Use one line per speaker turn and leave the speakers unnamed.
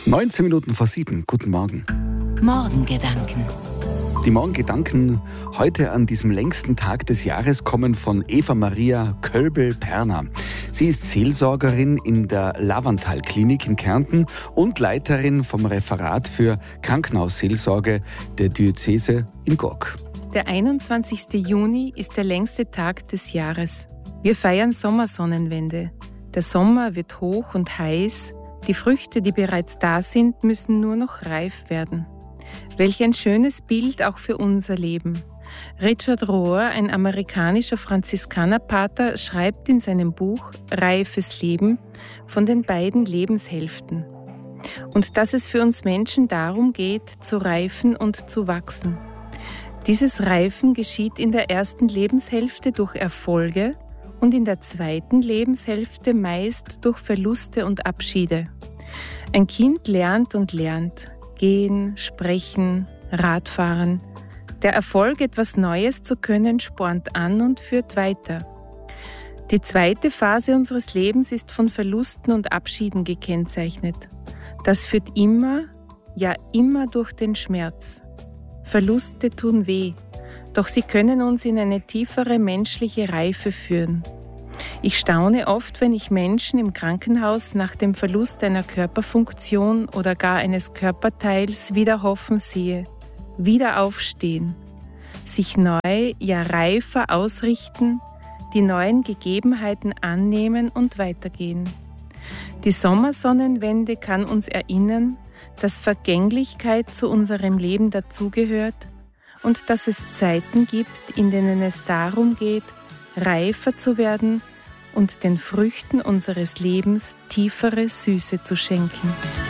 19 Minuten vor 7. Guten Morgen.
Morgengedanken.
Die Morgengedanken heute an diesem längsten Tag des Jahres kommen von Eva Maria Kölbel-Perner. Sie ist Seelsorgerin in der Lavantal-Klinik in Kärnten und Leiterin vom Referat für Krankenhausseelsorge der Diözese in Gurk.
Der 21. Juni ist der längste Tag des Jahres. Wir feiern Sommersonnenwende. Der Sommer wird hoch und heiß. Die Früchte, die bereits da sind, müssen nur noch reif werden. Welch ein schönes Bild auch für unser Leben. Richard Rohr, ein amerikanischer Franziskanerpater, schreibt in seinem Buch Reifes Leben von den beiden Lebenshälften. Und dass es für uns Menschen darum geht, zu reifen und zu wachsen. Dieses Reifen geschieht in der ersten Lebenshälfte durch Erfolge und in der zweiten Lebenshälfte meist durch Verluste und Abschiede. Ein Kind lernt und lernt. Gehen, sprechen, Radfahren. Der Erfolg, etwas Neues zu können, spornt an und führt weiter. Die zweite Phase unseres Lebens ist von Verlusten und Abschieden gekennzeichnet. Das führt immer durch den Schmerz. Verluste tun weh, doch sie können uns in eine tiefere menschliche Reife führen. Ich staune oft, wenn ich Menschen im Krankenhaus nach dem Verlust einer Körperfunktion oder gar eines Körperteils wieder hoffen sehe, wieder aufstehen, sich neu, reifer ausrichten, die neuen Gegebenheiten annehmen und weitergehen. Die Sommersonnenwende kann uns erinnern, dass Vergänglichkeit zu unserem Leben dazugehört und dass es Zeiten gibt, in denen es darum geht, reifer zu werden und den Früchten unseres Lebens tiefere Süße zu schenken.